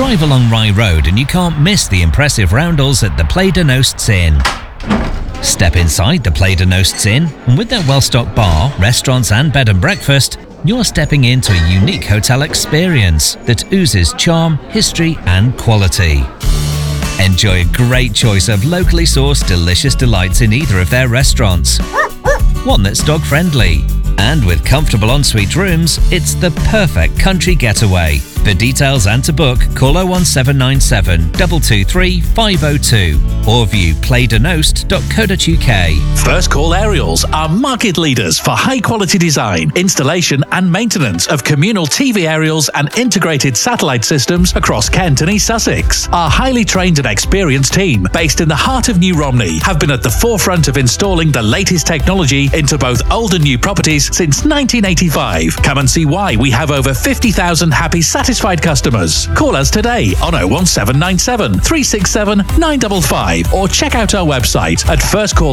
Drive along Rye Road and you can't miss the impressive roundels at the Play de Nosts Inn. Step inside the Play de Nosts Inn, and with their well-stocked bar, restaurants and bed and breakfast, you're stepping into a unique hotel experience that oozes charm, history and quality. Enjoy a great choice of locally sourced delicious delights in either of their restaurants. One that's dog-friendly. And with comfortable ensuite rooms, it's the perfect country getaway. For details and to book, call 01797 223 502 or view playdenost.co.uk. First Call Aerials are market leaders for high-quality design, installation and maintenance of communal TV aerials and integrated satellite systems across Kent and East Sussex. Our highly trained and experienced team, based in the heart of New Romney, have been at the forefront of installing the latest technology into both old and new properties since 1985. Come and see why we have over 50,000 happy, satisfied customers. Call us today on 01797 367 955 or check out our website at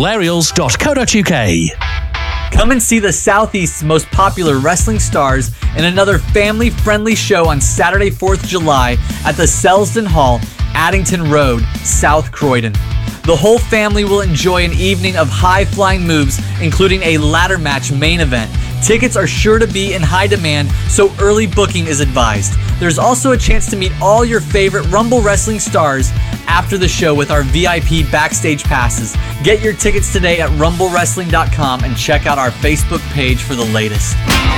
firstcallaerials.co.uk. Come and see the Southeast's most popular wrestling stars in another family-friendly show on Saturday, 4th July at the Selsdon Hall, Addington Road, South Croydon. The whole family will enjoy an evening of high-flying moves, including a ladder match main event. Tickets are sure to be in high demand, so early booking is advised. There's also a chance to meet all your favorite Rumble Wrestling stars after the show with our VIP backstage passes. Get your tickets today at rumblewrestling.com and check out our Facebook page for the latest.